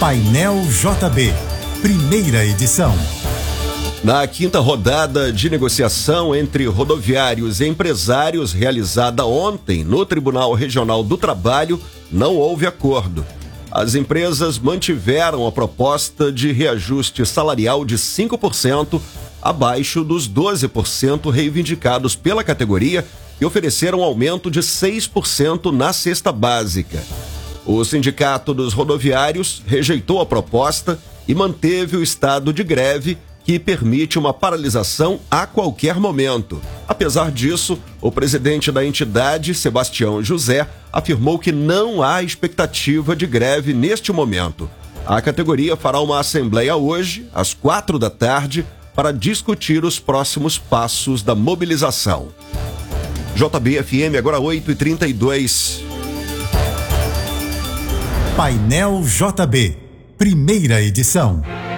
Painel JB, primeira edição. Na quinta rodada de negociação entre rodoviários e empresários realizada ontem no Tribunal Regional do Trabalho, não houve acordo. As empresas mantiveram a proposta de reajuste salarial de 5%, abaixo dos 12% reivindicados pela categoria, e ofereceram um aumento de 6% na cesta básica. O Sindicato dos Rodoviários rejeitou a proposta e manteve o estado de greve, que permite uma paralisação a qualquer momento. Apesar disso, o presidente da entidade, Sebastião José, afirmou que não há expectativa de greve neste momento. A categoria fará uma assembleia hoje, às 16h, para discutir os próximos passos da mobilização. JB-FM, agora 8h32. Painel JB, primeira edição.